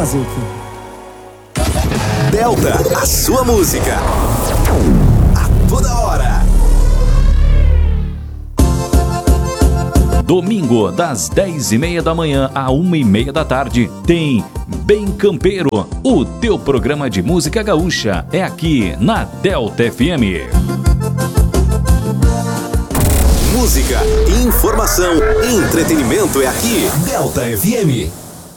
Music. Delta, a sua música. A toda hora. Domingo, das 10h30 da manhã à 1h30 da tarde, tem Bem Campeiro. O teu programa de música gaúcha é aqui na Delta FM. Música, informação, entretenimento é aqui. Delta FM.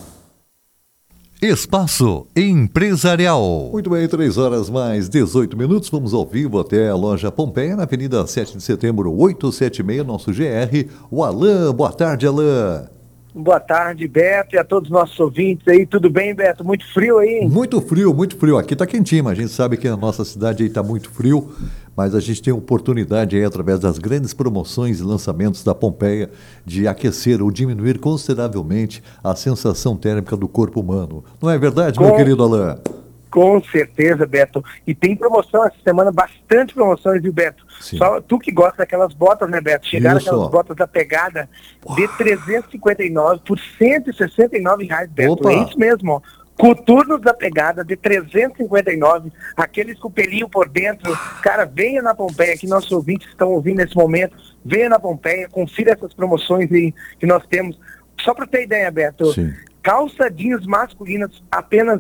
Espaço Empresarial. Muito bem, 3 horas mais 18 minutos. Vamos ao vivo até a loja Pompeia, na Avenida 7 de Setembro, 876, nosso GR. O Alain, boa tarde, Alain. Boa tarde, Beto, e a todos os nossos ouvintes aí. Tudo bem, Beto? Muito frio aí, hein? Muito frio, muito frio. Aqui tá quentinho, mas a gente sabe que a nossa cidade aí tá muito frio, mas a gente tem oportunidade aí, através das grandes promoções e lançamentos da Pompeia, de aquecer ou diminuir consideravelmente a sensação térmica do corpo humano. Não é verdade, meu querido Alain? Com certeza, Beto. E tem promoção essa semana, bastante promoções, viu, Beto? Sim. Só tu que gosta daquelas botas, né, Beto? Chegaram Isso. aquelas botas da Pegada de 359 por R$169, Beto. Opa. É isso mesmo, ó. Coturnos da Pegada de 359, aqueles com pelinho por dentro. Cara, venha na Pompeia, que nossos ouvintes estão ouvindo nesse momento. Venha na Pompeia, confira essas promoções aí que nós temos. Só para ter ideia, Beto, Sim. calça jeans masculinas apenas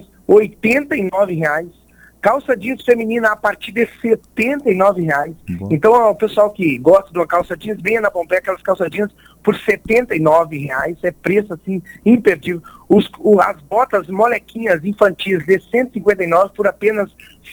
R$89. Calça jeans feminina a partir de R$79. Bom. Então, ó, o pessoal que gosta de uma calça jeans, venha na Pompeia, aquelas calças jeans por R$79. É preço, assim, imperdível. As botas molequinhas infantis de 159 por apenas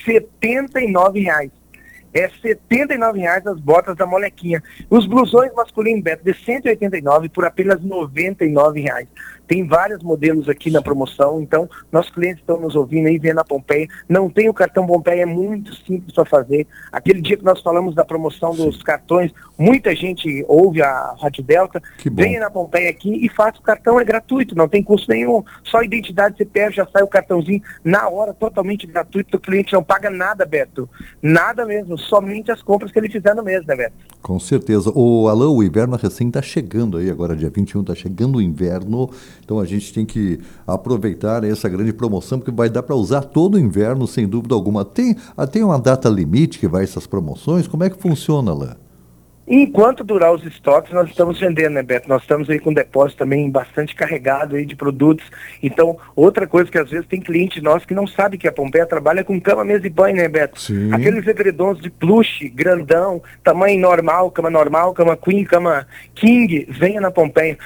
R$79. É R$79 as botas da molequinha. Os blusões masculinos, Beto, de 189 por apenas R$99. Tem vários modelos aqui na promoção, então nossos clientes estão nos ouvindo aí, vendo a Pompeia. Não tem o cartão Pompeia, é muito simples para fazer. Aquele dia que nós falamos da promoção dos cartões, muita gente ouve a Rádio Delta. Que bom. Venha na Pompeia aqui e faça o cartão, é gratuito, não tem custo nenhum. Só identidade, CPF, já sai o cartãozinho na hora, totalmente gratuito. O cliente não paga nada, Beto. Nada mesmo, somente as compras que ele fizer no mês, né, Beto? Com certeza. O Alain, o inverno recém está chegando aí, agora dia 21, está chegando o inverno, então a gente tem que aproveitar essa grande promoção, porque vai dar para usar todo o inverno, sem dúvida alguma. Tem uma data limite que vai essas promoções? Como é que funciona, Alain? Enquanto durar os estoques, nós estamos vendendo, né, Beto? Nós estamos aí com depósito também bastante carregado aí de produtos. Então, outra coisa que às vezes tem cliente nosso que não sabe que a Pompeia trabalha com cama, mesa e banho, né, Beto? Sim. Aqueles edredons de plush, grandão, tamanho normal, cama queen, cama king, venha na Pompeia.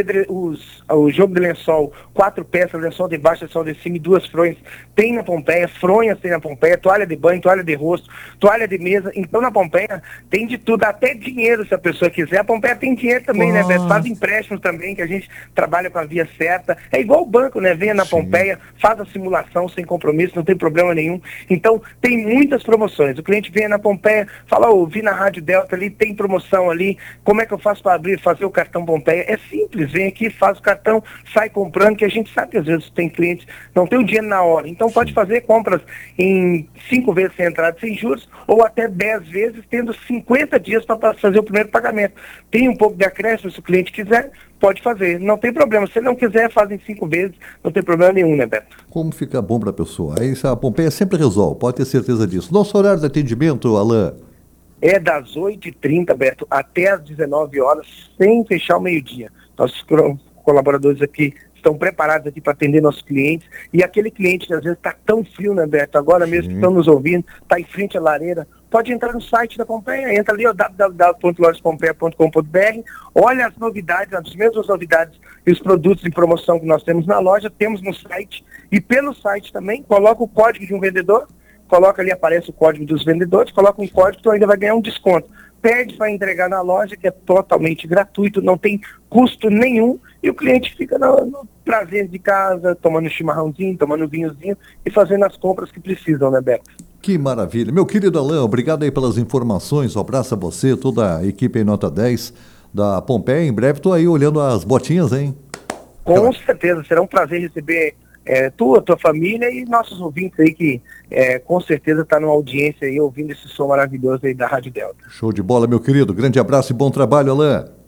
O jogo de lençol, 4 peças, lençol de baixo, lençol de cima e 2 fronhas, tem na Pompeia, fronhas tem na Pompeia, toalha de banho, toalha de rosto, toalha de mesa. Então, na Pompeia tem de tudo, até dinheiro, se a pessoa quiser. A Pompeia tem dinheiro também, né, Beto? Faz empréstimos também, que a gente trabalha com a via certa. É igual o banco, né? Venha na Pompeia, faz a simulação sem compromisso, não tem problema nenhum. Então, tem muitas promoções. O cliente vem na Pompeia, fala, ouvi na Rádio Delta ali, tem promoção ali, como é que eu faço para abrir, fazer o cartão Pompeia? É simples, vem aqui, faz o cartão, sai comprando, que a gente sabe que às vezes tem clientes, não tem o dinheiro na hora. Então, pode fazer compras em 5 vezes sem entrada, sem juros, ou até 10 vezes, tendo 50 dias para fazer o primeiro pagamento. Tem um pouco de acréscimo, se o cliente quiser, pode fazer. Não tem problema. Se não quiser, faz em 5 vezes, não tem problema nenhum, né, Beto? Como fica bom para a pessoa? Aí a Pompeia sempre resolve, pode ter certeza disso. Nosso horário de atendimento, Alain? É das 8h30, Beto, até as 19 horas, sem fechar o meio-dia. Nossos colaboradores aqui estão preparados aqui para atender nossos clientes. E aquele cliente que às vezes está tão frio, né, Beto? Agora mesmo que estão nos ouvindo, está em frente à lareira, pode entrar no site da Pompeia, entra ali, www.lojapompeia.com.br, olha as novidades, as mesmas novidades e os produtos de promoção que nós temos na loja, temos no site, e pelo site também, coloca o código de um vendedor, coloca ali, aparece o código dos vendedores, coloca um código, tu ainda vai ganhar um desconto. Pede para entregar na loja, que é totalmente gratuito, não tem custo nenhum, e o cliente fica no prazer de casa, tomando chimarrãozinho, tomando vinhozinho e fazendo as compras que precisam, né, Beto? Que maravilha. Meu querido Alain, obrigado aí pelas informações, um abraço a você, toda a equipe aí Nota 10 da Pompeia. Em breve estou aí olhando as botinhas, hein? Com certeza, será um prazer receber tua família e nossos ouvintes aí que com certeza está numa audiência aí ouvindo esse som maravilhoso aí da Rádio Delta. Show de bola, meu querido. Grande abraço e bom trabalho, Alain.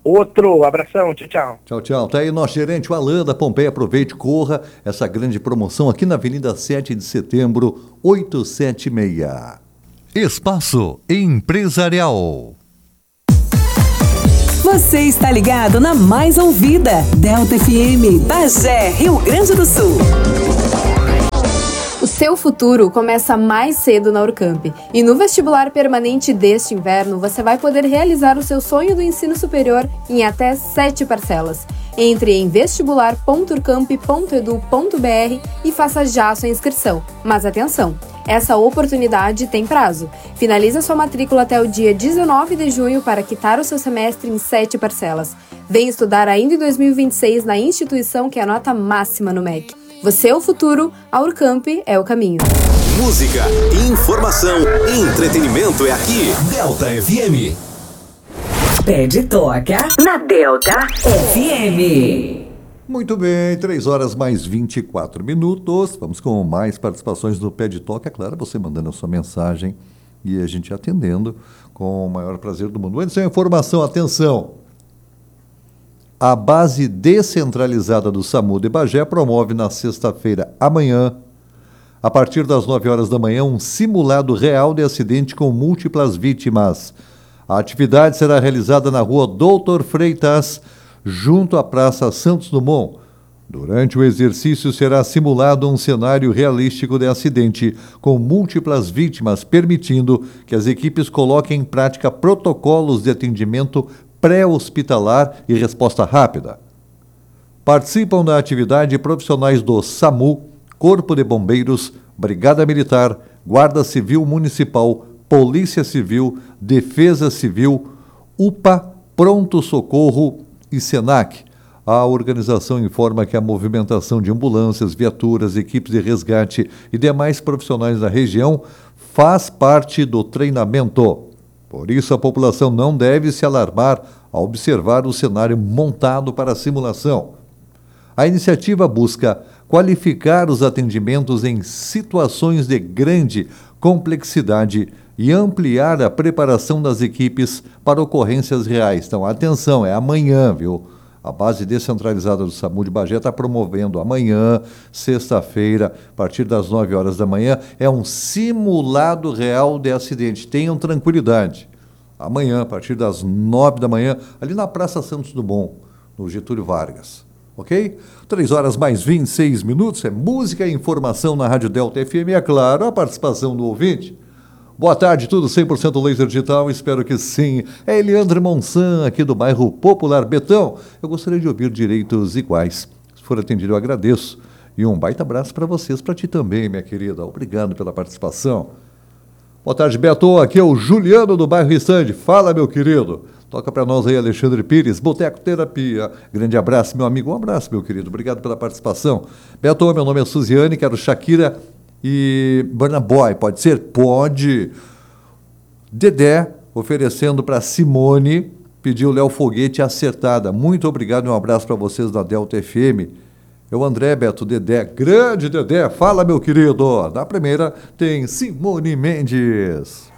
Outro, abração, tchau, tchau. Tchau, tchau. Tá aí nosso gerente, o Alan da Pompeia. Aproveite, corra essa grande promoção aqui na Avenida 7 de Setembro, 876. Espaço Empresarial. Você está ligado na mais ouvida, Delta FM, Bagé, Rio Grande do Sul. O seu futuro começa mais cedo na Urcamp. E no vestibular permanente deste inverno, você vai poder realizar o seu sonho do ensino superior em até 7 parcelas. Entre em vestibular.urcamp.edu.br e faça já a sua inscrição. Mas atenção, essa oportunidade tem prazo. Finalize a sua matrícula até o dia 19 de junho para quitar o seu semestre em 7 parcelas. Venha estudar ainda em 2026 na instituição que é a nota máxima no MEC. Você é o futuro, a Urcamp é o caminho. Música, informação, entretenimento é aqui. Delta FM. Pede toca na Delta FM. Muito bem, 3 horas mais 24 minutos. Vamos com mais participações do Pé de Toca. É claro, você mandando a sua mensagem e a gente atendendo com o maior prazer do mundo. Antes da informação, atenção. A base descentralizada do SAMU de Bagé promove na sexta-feira, amanhã, a partir das 9 horas da manhã, um simulado real de acidente com múltiplas vítimas. A atividade será realizada na rua Doutor Freitas, junto à Praça Santos Dumont. Durante o exercício será simulado um cenário realístico de acidente, com múltiplas vítimas, permitindo que as equipes coloquem em prática protocolos de atendimento pré-hospitalar e resposta rápida. Participam da atividade profissionais do SAMU, Corpo de Bombeiros, Brigada Militar, Guarda Civil Municipal, Polícia Civil, Defesa Civil, UPA, Pronto Socorro e SENAC. A organização informa que a movimentação de ambulâncias, viaturas, equipes de resgate e demais profissionais da região faz parte do treinamento. Por isso, a população não deve se alarmar ao observar o cenário montado para a simulação. A iniciativa busca qualificar os atendimentos em situações de grande complexidade e ampliar a preparação das equipes para ocorrências reais. Então, atenção, é amanhã, viu? A base descentralizada do SAMU de Bagé está promovendo amanhã, sexta-feira, a partir das 9 horas da manhã, é um simulado real de acidente. Tenham tranquilidade. Amanhã, a partir das 9 da manhã, ali na Praça Santos Dumont, no Getúlio Vargas. Ok? 3 horas mais 26 minutos, é música e informação na Rádio Delta FM, é claro, a participação do ouvinte. Boa tarde, tudo 100% laser digital, espero que sim. É Eliandre Monsan, aqui do bairro Popular Betão. Eu gostaria de ouvir direitos iguais. Se for atendido, eu agradeço. E um baita abraço para vocês, para ti também, minha querida. Obrigado pela participação. Boa tarde, Beto. Aqui é o Juliano do bairro Estande. Fala, meu querido. Toca para nós aí, Alexandre Pires, Boteco Terapia. Grande abraço, meu amigo. Um abraço, meu querido. Obrigado pela participação. Beto, meu nome é Suziane, quero Shakira e Burna Boy, pode ser? Pode. Dedé, oferecendo para Simone, pediu Léo Foguete acertada. Muito obrigado e um abraço para vocês da Delta FM. É o André Beto, Dedé, grande Dedé. Fala, meu querido. Na primeira tem Simone Mendes.